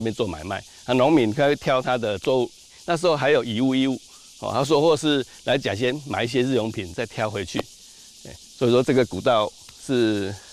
那边做买卖。那农民他会挑他的作物，那时候还有以物易物，哦，他说或是来甲仙买一些日用品再挑回去，所以说这个古道是